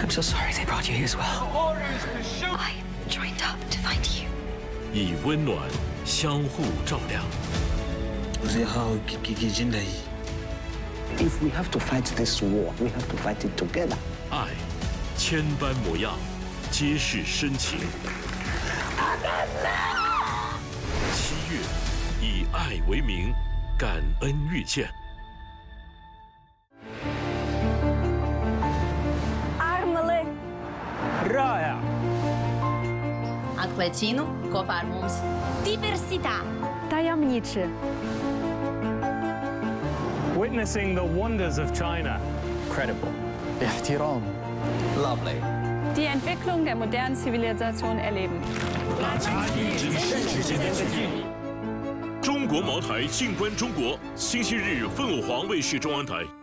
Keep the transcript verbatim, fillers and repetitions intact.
I'm so sorry they brought you here as well. I joined up to find you. 以温暖相互照亮。 If we have to fight this war, we have to fight it together. 爱，千般模样，皆是深情。七月，以爱为名，感恩遇见。 Armele. Raya. Anquettino, Cofarmums. Diversità. Tajemniczy. Witnessing the wonders of China. Credible. احترام. Lovely. Die Entwicklung der modernen Zivilisation erleben. 中国茅台静观中国，星期日凤凰卫视中央台。